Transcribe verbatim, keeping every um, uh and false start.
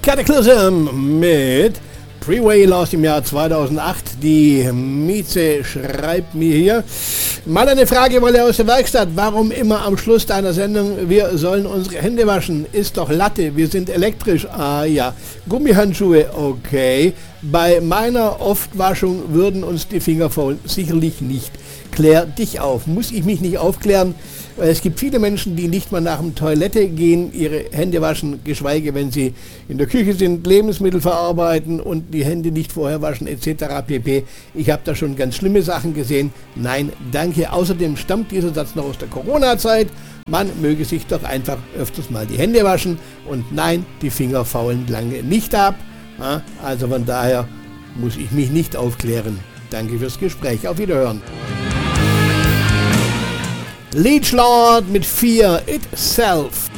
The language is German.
Cataclysm mit Pre-Wail aus dem Jahr zweitausendacht. Die Mieze schreibt mir hier. Mal eine Frage, weil er aus der Werkstatt. Warum immer am Schluss deiner Sendung, wir sollen unsere Hände waschen? Ist doch Latte, wir sind elektrisch. Ah ja. Gummihandschuhe, okay. Bei meiner Oftwaschung würden uns die Finger faulen. Sicherlich nicht. Klär dich auf. Muss ich mich nicht aufklären? Weil es gibt viele Menschen, die nicht mal nach dem Toilette gehen, ihre Hände waschen, geschweige wenn sie in der Küche sind, Lebensmittel verarbeiten und die Hände nicht vorher waschen et cetera pp. Ich habe da schon ganz schlimme Sachen gesehen. Nein, danke. Außerdem stammt dieser Satz noch aus der Corona-Zeit. Man möge sich doch einfach öfters mal die Hände waschen. Und nein, die Finger faulen lange nicht ab. Also von daher muss ich mich nicht aufklären. Danke fürs Gespräch. Auf Wiederhören. Leech Lord mit Fear Itself.